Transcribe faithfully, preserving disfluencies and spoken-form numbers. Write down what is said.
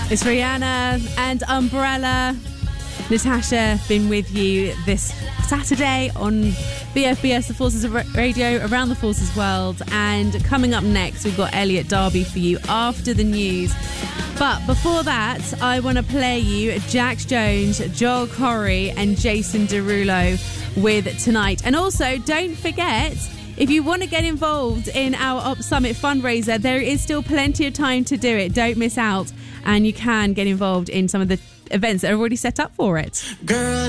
It's Rihanna and Umbrella. Natasha, been with you this Saturday on B F B S, the Forces of Radio, around the Forces World. And coming up next, we've got Elliot Darby for you after the news. But before that, I want to play you Jax Jones, Joel Corry and Jason Derulo with Tonight. And also, don't forget, if you want to get involved in our Op Summit fundraiser, there is still plenty of time to do it. Don't miss out. And you can get involved in some of the events that are already set up for it. Girl,